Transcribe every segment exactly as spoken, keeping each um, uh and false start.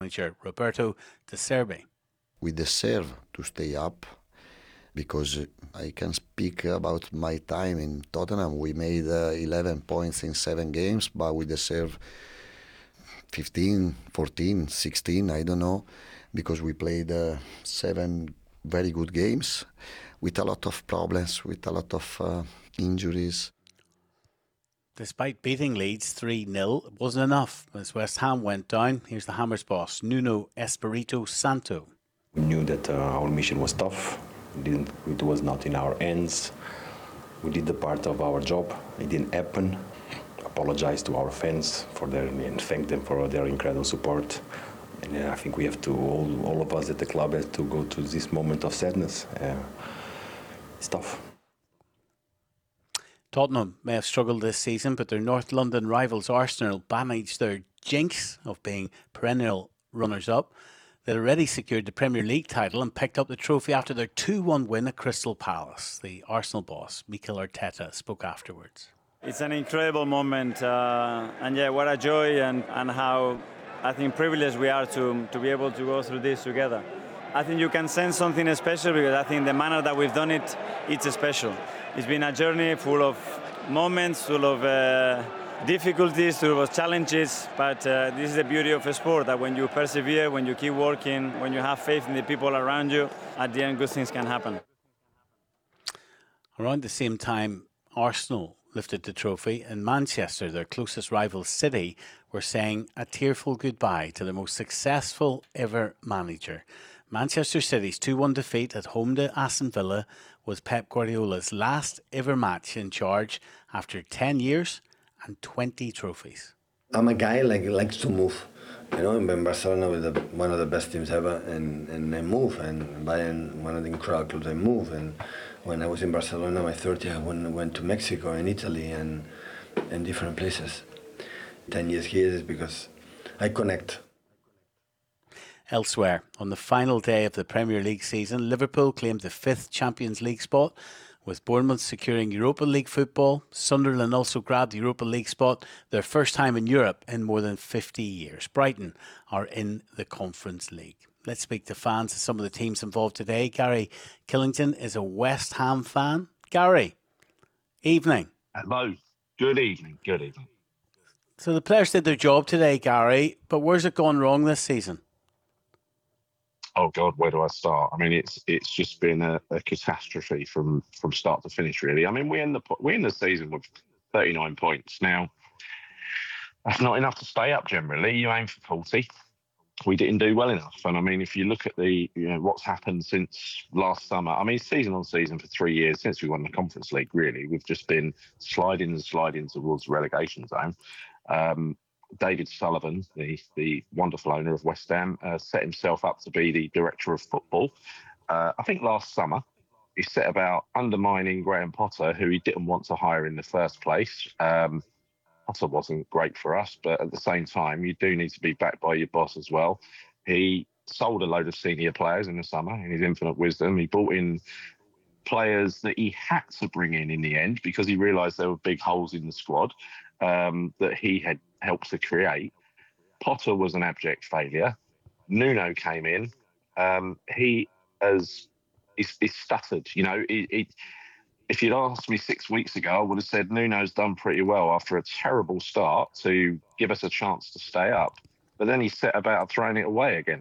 manager Roberto De Zerbi. We deserve to stay up because I can speak about my time in Tottenham. We made uh, eleven points in seven games, but we deserve fifteen, fourteen, sixteen, I don't know, because we played uh, seven very good games with a lot of problems, with a lot of uh, injuries. Despite beating Leeds three nil, it wasn't enough as West Ham went down. Here's the Hammers boss, Nuno Espirito Santo. We knew that uh, our mission was tough. It, didn't, it was not in our hands. We did the part of our job. It didn't happen. Apologize to our fans for their and thank them for their incredible support. And uh, I think we have to, all, all of us at the club, have to go to this moment of sadness. Uh, it's tough. Tottenham may have struggled this season, but their North London rivals Arsenal managed their jinx of being perennial runners-up. They'd already secured the Premier League title and picked up the trophy after their two one win at Crystal Palace. The Arsenal boss, Mikel Arteta, spoke afterwards. It's an incredible moment, uh, and yeah, what a joy and, and how I think privileged we are to, to be able to go through this together. I think you can sense something special because I think the manner that we've done it, it's special. It's been a journey full of moments, full of uh, difficulties, full of challenges, but uh, this is the beauty of a sport, that when you persevere, when you keep working, when you have faith in the people around you, at the end good things can happen. Around the same time, Arsenal lifted the trophy, and Manchester, their closest rival City, were saying a tearful goodbye to the most successful ever manager. Manchester City's two one defeat at home to Aston Villa was Pep Guardiola's last ever match in charge after ten years and twenty trophies. I'm a guy like likes to move. You know, in Barcelona with the, one of the best teams ever, and, and I move, and Bayern, one of the incredible clubs, I move. And when I was in Barcelona, my thirty, I went, went to Mexico and Italy and, and different places. Ten years here is because I connect. Elsewhere, on the final day of the Premier League season, Liverpool claimed the fifth Champions League spot, with Bournemouth securing Europa League football. Sunderland also grabbed the Europa League spot, their first time in Europe in more than fifty years. Brighton are in the Conference League. Let's speak to fans of some of the teams involved today. Gary Killington is a West Ham fan. Gary, evening. Hello. Good evening. Good evening. So the players did their job today, Gary, but where's it gone wrong this season? Oh God, where do I start? I mean, it's it's just been a, a catastrophe from, from start to finish, really. I mean, we end the we end the season with thirty-nine points. Now, that's not enough to stay up. Generally, you aim for forty. We didn't do well enough, and I mean, if you look at the you know what's happened since last summer, I mean, season on season for three years since we won the Conference League, really, we've just been sliding and sliding towards the relegation zone. Um, David Sullivan, the, the wonderful owner of West Ham, uh, set himself up to be the director of football. Uh, I think last summer he set about undermining Graham Potter, who he didn't want to hire in the first place. Um, Potter wasn't great for us, but at the same time, you do need to be backed by your boss as well. He sold a load of senior players in the summer in his infinite wisdom. He brought in players that he had to bring in in the end because he realised there were big holes in the squad um, that he had helped to create. Potter was an abject failure. Nuno came in. Um, he has he's, he's stuttered. You know, he, he, if you'd asked me six weeks ago, I would have said Nuno's done pretty well after a terrible start to give us a chance to stay up. But then he set about throwing it away again.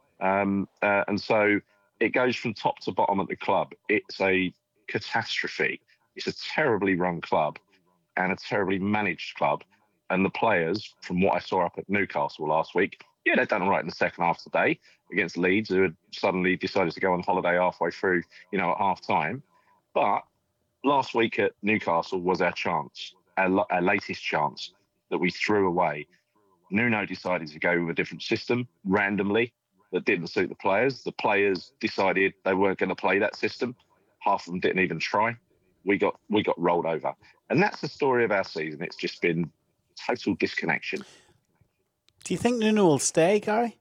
Um, uh, and so it goes from top to bottom at the club. It's a catastrophe. It's a terribly run club and a terribly managed club. And the players, from what I saw up at Newcastle last week, yeah, they've done all right in the second half today against Leeds, who had suddenly decided to go on holiday halfway through, you know, at half time. But last week at Newcastle was our chance, our, our latest chance that we threw away. Nuno decided to go with a different system randomly that didn't suit the players. The players decided they weren't going to play that system. Half of them didn't even try. We got we got rolled over. And that's the story of our season. It's just been total disconnection. Do you think Nuno will stay, Gary?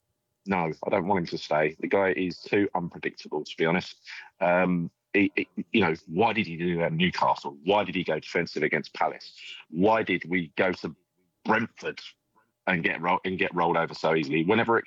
No, I don't want him to stay. The guy is too unpredictable, to be honest. Um, he, he, you know, why did he do that at Newcastle? Why did he go defensive against Palace? Why did we go to Brentford and get ro- and get rolled over so easily? Whenever it